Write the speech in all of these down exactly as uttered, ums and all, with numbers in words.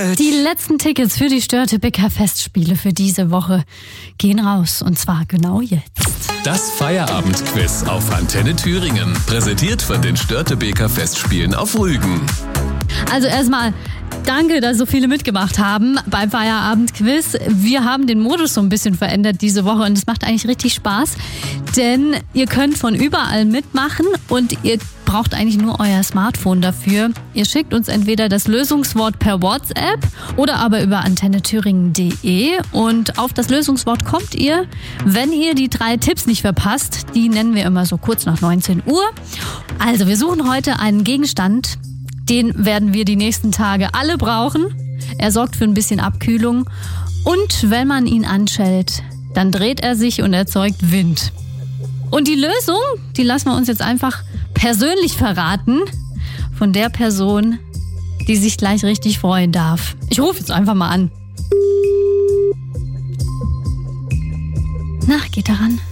Zeit. Die letzten Tickets für die Störtebeker Festspiele für diese Woche gehen raus. Und zwar genau jetzt. Das Feierabendquiz auf Antenne Thüringen. Präsentiert von den Störtebeker Festspielen auf Rügen. Also erstmal danke, dass so viele mitgemacht haben beim Feierabendquiz. Wir haben den Modus so ein bisschen verändert diese Woche und es macht eigentlich richtig Spaß. Denn ihr könnt von überall mitmachen und ihr braucht eigentlich nur euer Smartphone dafür. Ihr schickt uns entweder das Lösungswort per WhatsApp oder aber über antenne thüringen punkt de und auf das Lösungswort kommt ihr, wenn ihr die drei Tipps nicht verpasst. Die nennen wir immer so kurz nach neunzehn Uhr. Also wir suchen heute einen Gegenstand, den werden wir die nächsten Tage alle brauchen. Er sorgt für ein bisschen Abkühlung und wenn man ihn anschellt, dann dreht er sich und erzeugt Wind. Und die Lösung, die lassen wir uns jetzt einfach persönlich verraten von der Person, die sich gleich richtig freuen darf. Ich rufe jetzt einfach mal an. Na, geht er ran?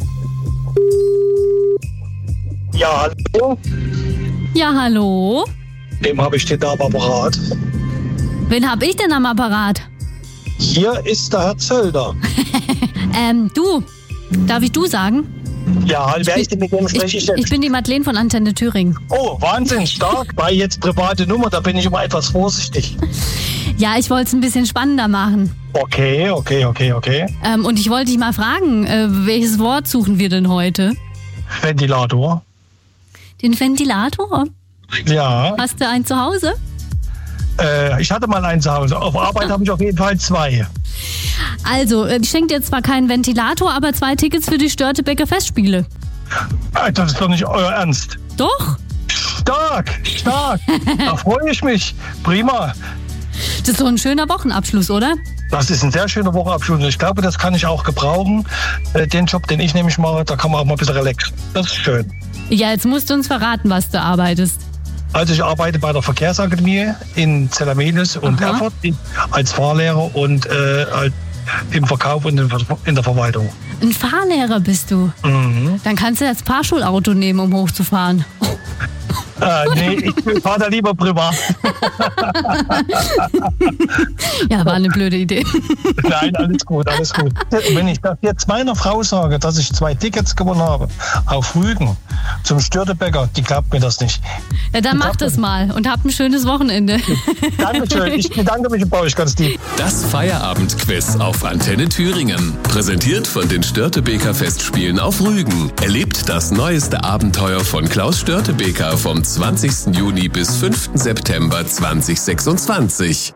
Ja, hallo? Ja, hallo? Dem habe ich den da am Apparat. Wen hab ich denn am Apparat? Hier ist der Herr Zöllner. ähm, du. Darf ich du sagen? Ja, wer ist denn mit dem spreche ich Ich, jetzt? ich bin die Madeleine von Antenne Thüringen. Oh, Wahnsinn, stark. Weil jetzt private Nummer, da bin ich immer etwas vorsichtig. Ja, ich wollte es ein bisschen spannender machen. Okay, okay, okay, okay. Ähm, und ich wollte dich mal fragen, äh, welches Wort suchen wir denn heute? Ventilator. Den Ventilator? Ja. Hast du einen zu Hause? Äh, ich hatte mal einen zu Hause. Auf Arbeit habe ich auf jeden Fall zwei. Also, ich schenke dir zwar keinen Ventilator, aber zwei Tickets für die Störtebeker Festspiele. Das ist doch nicht euer Ernst. Doch? Stark, stark. Da freue ich mich. Prima. Das ist doch ein schöner Wochenabschluss, oder? Das ist ein sehr schöner Wochenabschluss. Ich glaube, das kann ich auch gebrauchen. Äh, den Job, den ich nämlich mache, da kann man auch mal ein bisschen relaxen. Das ist schön. Ja, jetzt musst du uns verraten, was du arbeitest. Also ich arbeite bei der Verkehrsakademie in Zellamelis und Aha. Erfurt als Fahrlehrer und äh, im Verkauf und in der Verwaltung. Ein Fahrlehrer bist du. Mhm. Dann kannst du das Fahrschulauto nehmen, um hochzufahren. Äh, nee, ich fahre da lieber privat. Ja, war eine blöde Idee. Nein, alles gut, alles gut. Wenn ich das jetzt meiner Frau sage, dass ich zwei Tickets gewonnen habe auf Rügen zum Störtebeker, die glaubt mir das nicht. Ja, dann mach das mal und habt ein schönes Wochenende. Dankeschön, ich bedanke mich bei euch ganz lieb. Das Feierabendquiz auf Antenne Thüringen. Präsentiert von den Störtebeker Festspielen auf Rügen. Erlebt das neueste Abenteuer von Klaus Störtebeker vom zwanzigsten Juni bis fünften September zweitausendsechsundzwanzig.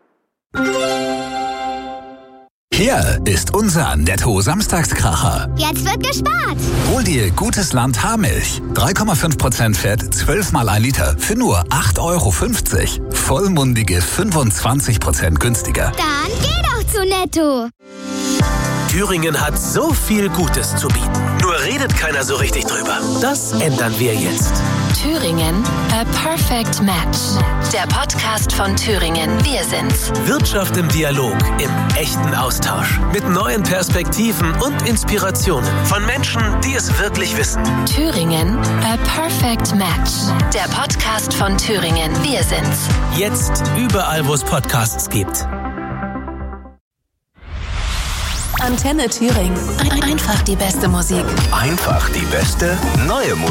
Hier ist unser Netto-Samstagskracher. Jetzt wird gespart. Hol dir gutes Land Haarmilch. drei Komma fünf Prozent Fett, zwölf mal ein Liter für nur acht Euro fünfzig. Vollmundige fünfundzwanzig Prozent günstiger. Dann geh doch zu Netto. Thüringen hat so viel Gutes zu bieten. Nur redet keiner so richtig drüber. Das ändern wir jetzt. Thüringen, a perfect match. Der Podcast von Thüringen. Wir sind's. Wirtschaft im Dialog, im echten Austausch. Mit neuen Perspektiven und Inspirationen von Menschen, die es wirklich wissen. Thüringen, a perfect match. Der Podcast von Thüringen. Wir sind's. Jetzt überall, wo es Podcasts gibt. Antenne Thüringen. Einfach die beste Musik. Einfach die beste neue Musik.